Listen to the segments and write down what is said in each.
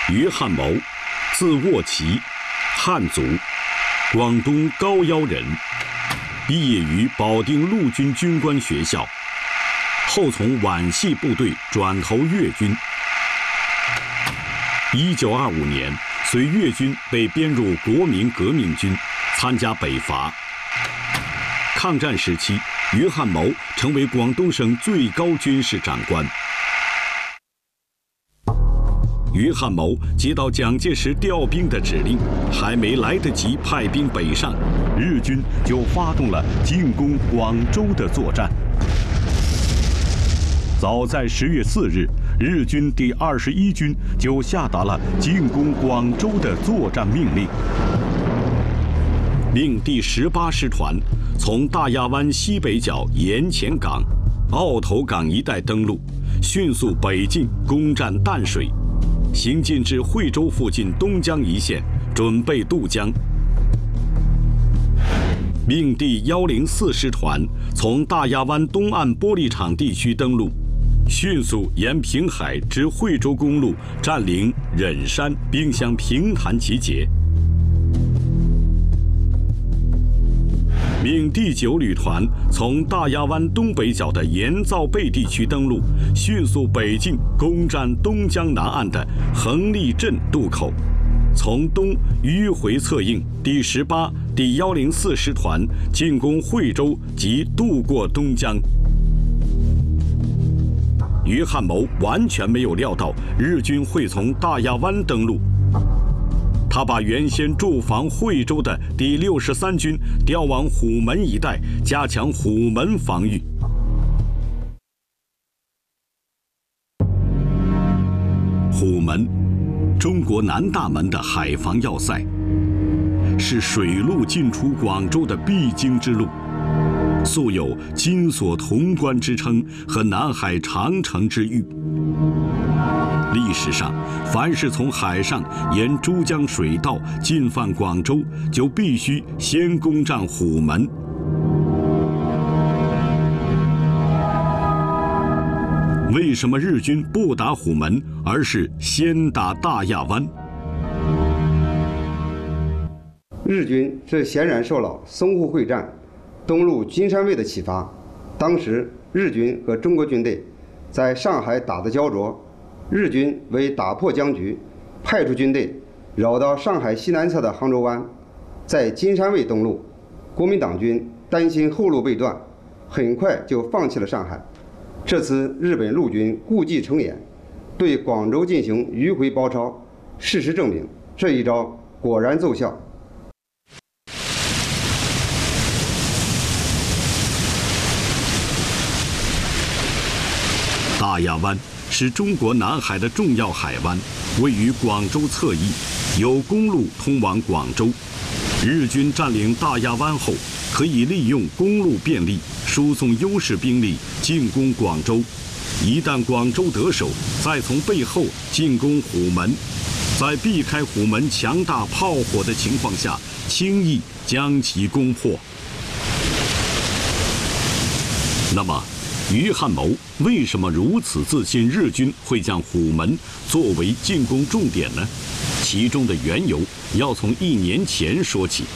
于汉谋，字沃奇，汉族，广东高腰人，毕业于保定陆军军官学校，后从皖系部队转投粤军。1925年，随粤军被编入国民革命军，参加北伐。抗战时期，于汉谋成为广东省最高军事长官。于汉谋接到蒋介石调兵的指令，还没来得及派兵北上，日军就发动了进攻广州的作战。早在10月4日，日军第21军就下达了进攻广州的作战命令，令第18师团从大亚湾西北角盐前港、澳头港一带登陆，迅速北进攻占淡水，行进至惠州附近东江一线，准备渡江。命第104师团从大亚湾东岸玻璃厂地区登陆，迅速沿平海至惠州公路占领忍山，并向平潭集结。命第9旅团从大亚湾东北角的盐皂背地区登陆，迅速北进攻占东江南岸的横立镇渡口，从东迂回策应第18、第104师团进攻惠州及渡过东江。于汉谋完全没有料到日军会从大亚湾登陆。他把原先驻防惠州的第63军调往虎门一带，加强虎门防御。虎门，中国南大门的海防要塞，是水路进出广州的必经之路，素有“金锁潼关”之称和南海长城之誉。历史上，凡是从海上沿珠江水道进犯广州，就必须先攻占虎门。为什么日军不打虎门，而是先打大亚湾？ 日军是显然受了淞沪会战东路金山卫的启发。当时日军和中国军队在上海打得焦灼，日军为打破僵局，派出军队绕到上海西南侧的杭州湾，在金山卫登陆。国民党军担心后路被断，很快就放弃了上海。这次日本陆军故伎重演，对广州进行迂回包抄。事实证明，这一招果然奏效。 大亚湾是中国南海的重要海湾，位于广州侧翼，有公路通往广州。日军占领大亚湾后，可以利用公路便利，输送优势兵力进攻广州。一旦广州得手，再从背后进攻虎门，在避开虎门强大炮火的情况下，轻易将其攻破。那么，于汉谋为什么如此自信日军会将虎门作为进攻重点呢？其中的缘由要从1年前说起。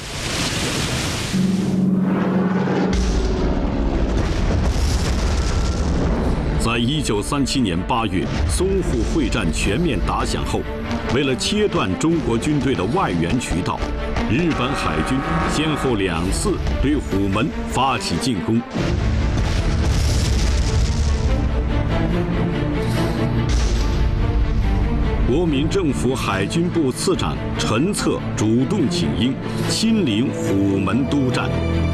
在1937年8月，淞沪会战全面打响后，为了切断中国军队的外援渠道，日本海军先后2次对虎门发起进攻。国民政府海军部次长陈策主动请缨，亲领虎门督战。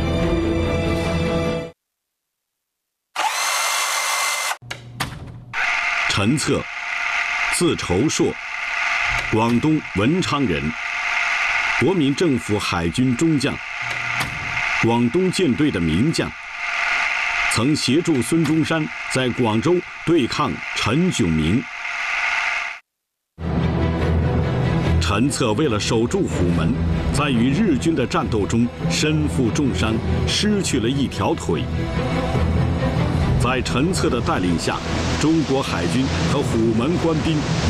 陈策，字筹硕，广东文昌人，国民政府海军中将，广东舰队的名将，曾协助孙中山在广州对抗陈炯明。陈策为了守住虎门，在与日军的战斗中身负重伤，失去了一条腿。在陈策的带领下，中国海军和虎门官兵